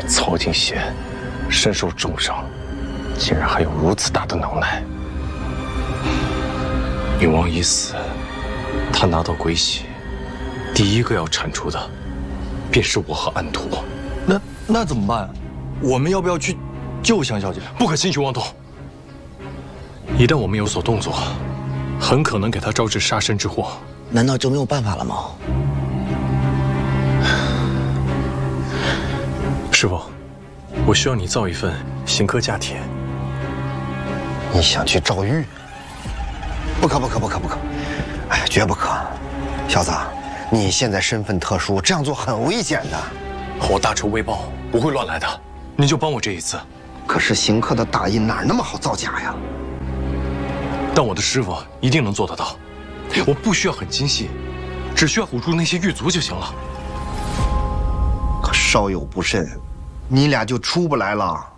曹景贤身受重伤，竟然还有如此大的能耐。女王已死，他拿到鬼玺，第一个要铲除的，便是我和安图。 那怎么办？我们要不要去救香小姐？ 不可轻举妄动。一旦我们有所动作，很可能给她招致杀身之祸。 难道就没有办法了吗？ 师傅，我需要你造一份刑科假帖。 你想去赵玉？不可！哎，绝不可！小子，你现在身份特殊，这样做很危险的。 我大仇未报，不会乱来的。您就帮我这一次。 可是刑科的打印哪那么好造假呀？ 但我的师傅一定能做得到。我不需要很精细，只需要唬住那些狱卒就行了。 可稍有不慎，你俩就出不来了。